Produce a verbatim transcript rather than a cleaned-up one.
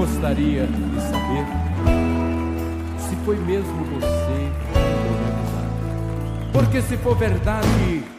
gostaria de saber se foi mesmo você que deu risada. Porque se for verdade,